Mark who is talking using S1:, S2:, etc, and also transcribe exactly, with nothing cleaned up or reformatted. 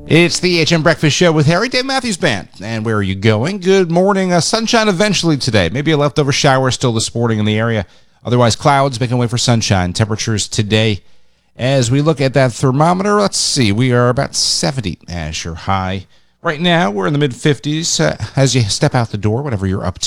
S1: It's the H M Breakfast Show with Harry Dave Matthews Band. And where are you going? Good morning. Uh, sunshine eventually today. Maybe a leftover shower still this morning in the area. Otherwise, clouds making way for sunshine. Temperatures today, as we look at that thermometer, let's see. We are about seventy as your high. Right now, we're in the mid fifties uh, as you step out the door, whatever you're up to.